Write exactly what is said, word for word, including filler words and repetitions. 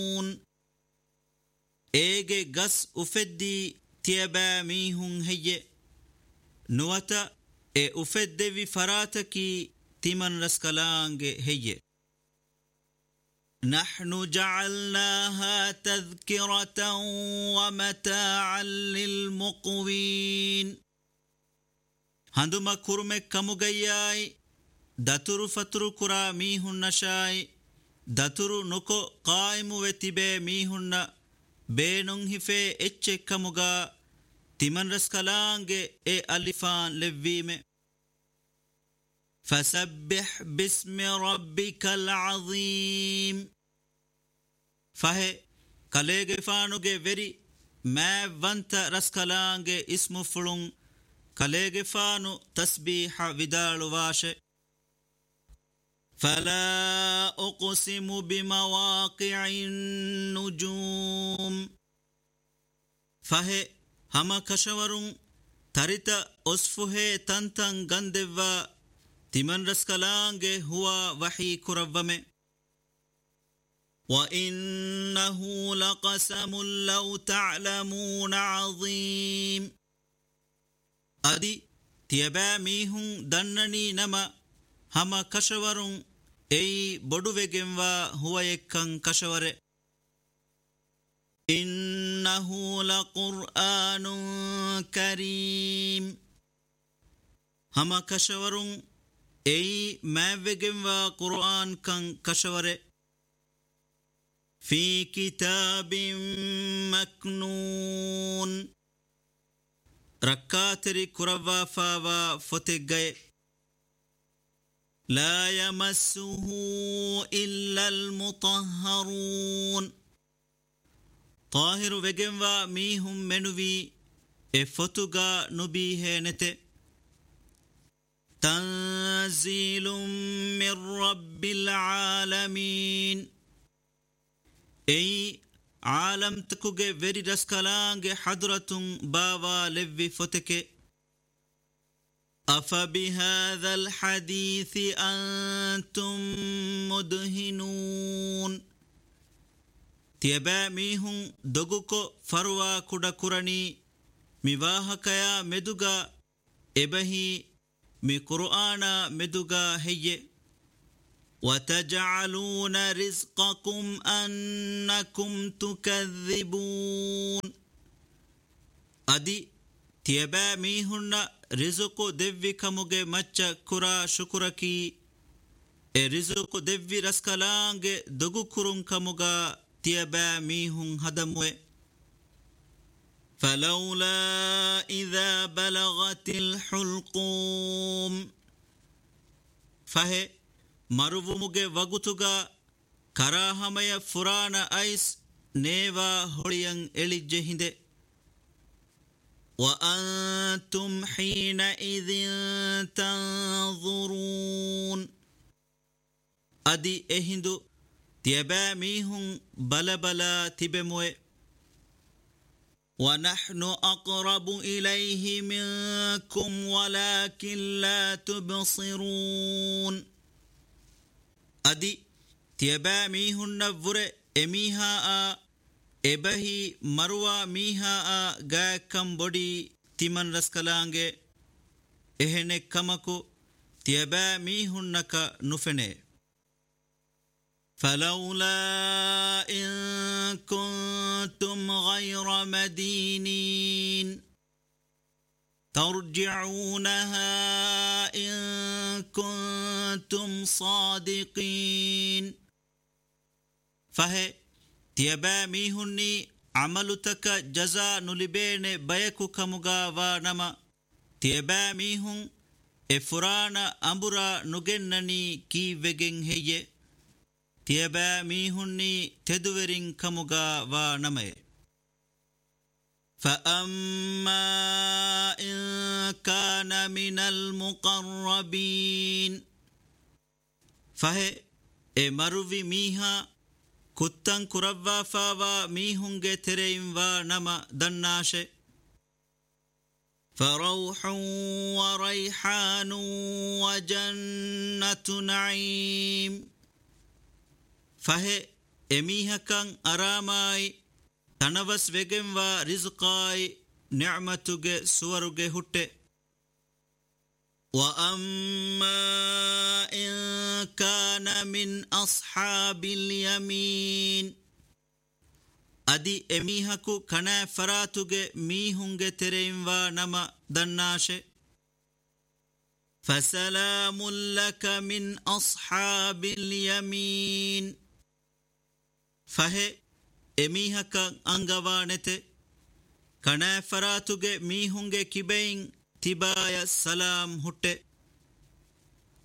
Ege gas ufeddi tiaba mihun heye nuwata e ufeddevi farataki timan raskalange heye. نحن جعلناها تذكرة ومتاعا للمقوين هندما كرمك كمغياي داترو فترو كرا ميهن نشاي داترو نكو قائم وتبه ميهن بينون هفه اتش كمغا تمن رسكالانگ اي ألفان لفيم فسبح باسم ربك العظيم فهي كاليغ فانوغ وري ما وانت رسكالانگ اسم فلون كاليغ فانو تسبيح ودال واشه فلا أقسم بمواقع النجوم فهي هما كشورون تريتا أصفه تنتن غندوا تمن رسكالانگ هو وحي كربمه وإنه لقسم لو تعلمون عظيم أدي تيبا ميهن دنني نما هما كشورون أي بدو وگنوا هو يكن كشور إنه لقرآن كريم هما كشورون أي ما وگنوا قرآن كان كشور في كتاب مكنون ركاتري كروا فاوا فتگئ لا يمسه إلا المطهرون طاهر وگنوا ميهم منوي افتوغا نبيه نته تنزيل من رب العالمين أي عالم تكوغ وري رسكالانگ حضرة باوا لوي فتك أفبهذا الحديث أنتم مدهنون تيبا ميهم دغوكو فروا كودا كوراني ميواهكيا مدوغا إبهي مي قرآن مدوغا هي وتجعلون رزقكم أنكم تكذبون أدي تيبا ميهن رزقو دفي كموغي مچا كرا شكركي اي رزقو دفي رسكالانگ دغو كرون كموغا تيبا ميهن هدموه فلولا إذا بلغت الحلقوم فهي مروموغي وغتوغا كراهميا فرانا ايس نيوا هوليان إليجهند وأنتم حينئذ تنظرون أدي إهندو تيبا ميهم بلا بلا تبموه ونحن أقرب إليه منكم ولكن لا تبصرون أدي تيبا ميهن نفر إميها إبهي مروى ميها غا كم بودي تيمن رسكالانگ إهنه كمكو تيبا ميهن نكا نفنه فلولا إن كنتم غير مدينين ترجعونها إن كنتم صادقين فهي تيبا ميهني عملتك جزا نلبين بيكو كمغا ونما تيبا ميهن افرانا أمبرا نغنني كي وگن هي تيبا ميهني تدورين كمغا ونما فأما إن كان من المقربين فهي مروي ميها كتن كربا فاوا ميهنگ ترين ونما دناشه فروح وريحان وجنة نعيم فهي ಎಮೀಹಕಂ ಅರಾಮಾಯಿ ತನವಸ್ ವೆಗೆಂವಾ ರಿಜ್ಕಾಯಿ ನಿಅಮತುಗೆ ಸುವರುಗೆ ಹುಟ್ಟೆ. وأما إن كان من أصحاب اليمين أدي أميهكو كنا فراتوغي ميهونغي ترينوا نما دناشي فسلام لك من أصحاب اليمين فهي أميهكا أنغوانته كنا فراتوغي ميهونغي كيبين تبايا سلام هوته